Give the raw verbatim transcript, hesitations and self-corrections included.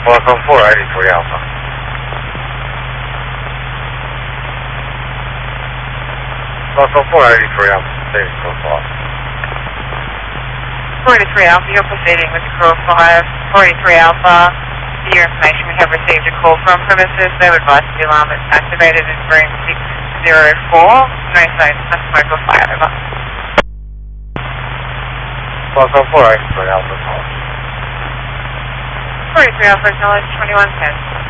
Welcome four eighty-three Alpha. Welcome four eighty-three Alpha, proceeding to five. four eighty-three Alpha, you're proceeding with the crew of five. four eighty-three Alpha, for your information, we have received a call from premises. They've advised the alarm is activated in room six zero four. No signs of smoke or fire, over. Welcome four eighty-three Alpha, four eighty-three Alpha, acknowledge twenty-one ten.